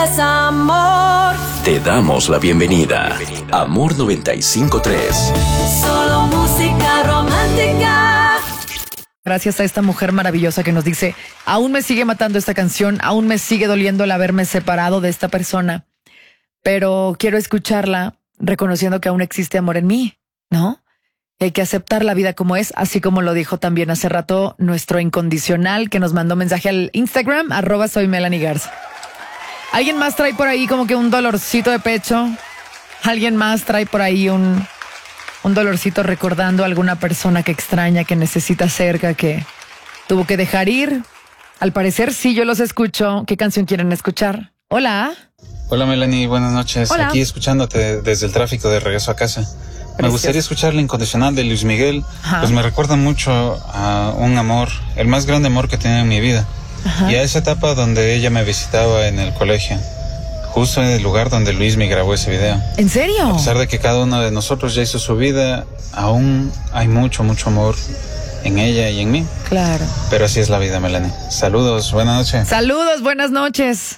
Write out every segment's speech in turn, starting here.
Es amor. Te damos la bienvenida. Amor 95.3. Solo música romántica. Gracias a esta mujer maravillosa que nos dice, aún me sigue matando esta canción, aún me sigue doliendo el haberme separado de esta persona, pero quiero escucharla reconociendo que aún existe amor en mí, ¿no? Hay que aceptar la vida como es, así como lo dijo también hace rato nuestro incondicional que nos mandó mensaje al Instagram, @soymelanigarza. ¿Alguien más trae por ahí como que un dolorcito de pecho? ¿Alguien más trae por ahí un dolorcito recordando a alguna persona que extraña, que necesita cerca, que tuvo que dejar ir? Al parecer sí, yo los escucho. ¿Qué canción quieren escuchar? Hola. Hola Melanie, buenas noches. Hola. Aquí escuchándote desde el tráfico de regreso a casa. Me gustaría escuchar La Incondicional de Luis Miguel. Ajá. Pues me recuerda mucho a un amor, el más grande amor que he tenido en mi vida. Ajá. Y a esa etapa donde ella me visitaba en el colegio, justo en el lugar donde Luis me grabó ese video. ¿En serio? A pesar de que cada uno de nosotros ya hizo su vida, aún hay mucho, mucho amor en ella y en mí. Claro. Pero así es la vida, Melanie. Saludos, buenas noches. Saludos, buenas noches.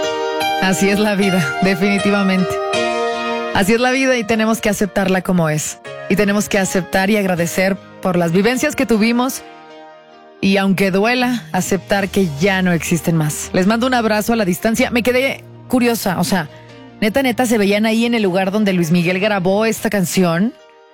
Así es la vida, definitivamente. Así es la vida y tenemos que aceptarla como es. Y tenemos que aceptar y agradecer por las vivencias que tuvimos. Y aunque duela, aceptar que ya no existen más. Les mando un abrazo a la distancia. Me quedé curiosa, o sea, neta, se veían ahí en el lugar donde Luis Miguel grabó esta canción.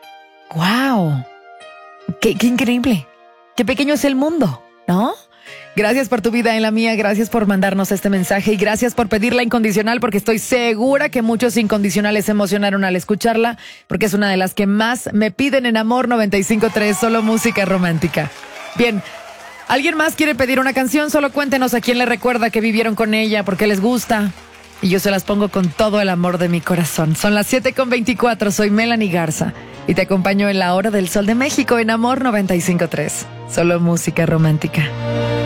¡Wow! ¡Qué increíble! ¡Qué pequeño es el mundo!, ¿no? Gracias por tu vida en la mía, gracias por mandarnos este mensaje y gracias por pedir la incondicional, porque estoy segura que muchos incondicionales se emocionaron al escucharla, porque es una de las que más me piden en Amor 95.3, solo música romántica. Bien, ¿alguien más quiere pedir una canción? Solo cuéntenos a quién le recuerda que vivieron con ella, porque les gusta. Y yo se las pongo con todo el amor de mi corazón. Son las 7:24, soy Melanie Garza y te acompaño en la Hora del Sol de México en Amor 95.3, solo música romántica.